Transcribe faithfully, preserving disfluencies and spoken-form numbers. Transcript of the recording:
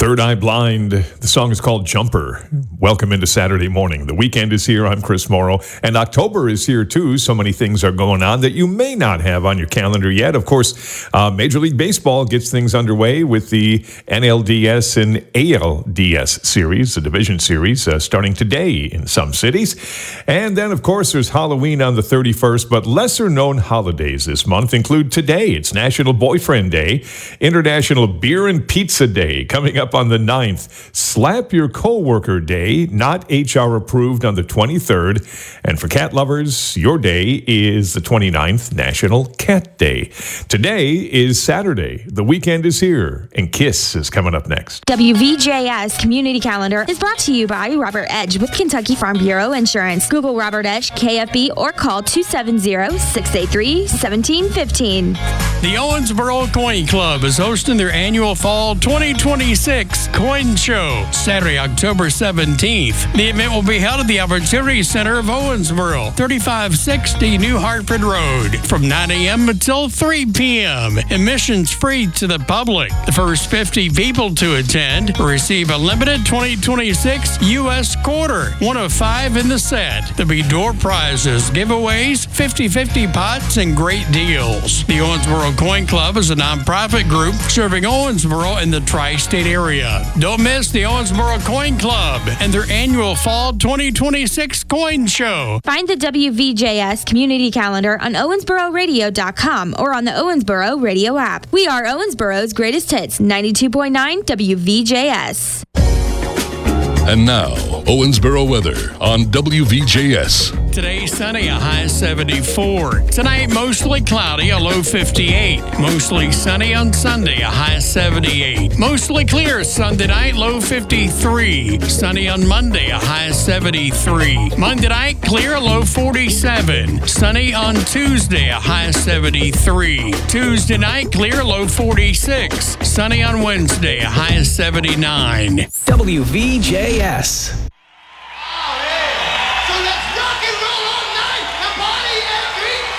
Third Eye Blind. The song is called Jumper. Welcome into Saturday morning. The weekend is here. I'm Chris Morrow. And October is here, too. So many things are going on that you may not have on your calendar yet. Of course, uh, Major League Baseball gets things underway with the N L D S and A L D S series, the division series, uh, starting today in some cities. And then, of course, there's Halloween on the thirty-first. But lesser-known holidays this month include today. It's National Boyfriend Day, International Beer and Pizza Day, coming up on the ninth, Slap Your Coworker Day, not H R approved, on the twenty-third. And for cat lovers, your day is the twenty-ninth, National Cat Day. Today is Saturday. The weekend is here, and KISS is coming up next. W V J S Community Calendar is brought to you by Robert Edge with Kentucky Farm Bureau Insurance. Google Robert Edge K F B or call two seven zero, six eight three, one seven one five. The Owensboro Coin Club is hosting their annual Fall twenty twenty-six Coin Show, Saturday, October seventeenth. The event will be held at the Opportunity Center of Owensboro, thirty-five sixty New Hartford Road, from nine a.m. until three p.m. Admissions free to the public. The first fifty people to attend receive a limited twenty twenty-six U S quarter, one of five in the set. There'll be door prizes, giveaways, fifty-fifty pots, and great deals. The Owensboro Coin Club is a nonprofit group serving Owensboro and the tri-state area. Don't miss the Owensboro Coin Club and their annual Fall twenty twenty-six Coin Show. Find the W V J S Community Calendar on owensboro radio dot com or on the Owensboro Radio app. We are Owensboro's greatest hits, ninety-two point nine W V J S. And now, Owensboro weather on W V J S. Today, sunny, a high seventy-four. Tonight, mostly cloudy, a low fifty-eight. Mostly sunny on Sunday, a high seventy-eight. Mostly clear Sunday night, low fifty-three. Sunny on Monday, a high seventy-three. Monday night, clear, low forty-seven. Sunny on Tuesday, a high seventy-three. Tuesday night, clear, low forty-six. Sunny on Wednesday, a high seventy-nine. W V J S.